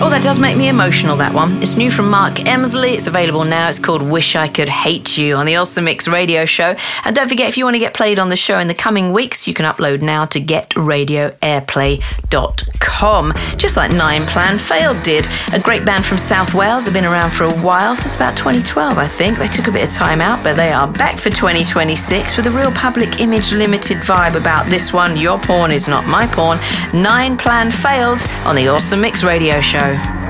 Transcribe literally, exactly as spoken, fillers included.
Oh, that does make me emotional, that one. It's new from Mark Emsley. It's available now. It's called Wish I Could Hate You on the Awesome Mix radio show. And don't forget, if you want to get played on the show in the coming weeks, you can upload now to get radio airplay dot com. Just like Nine Plan Failed did. A great band from South Wales. They've been around for a while, since about twenty twelve, I think. They took a bit of time out, but they are back for twenty twenty-six with a real Public Image Limited vibe about this one. Your porn is not my porn. Nine Plan Failed on the Awesome Mix radio show.